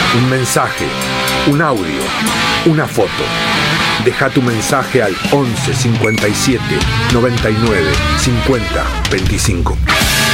un mensaje, un audio, una foto. Deja tu mensaje al 11 57 99 50 25.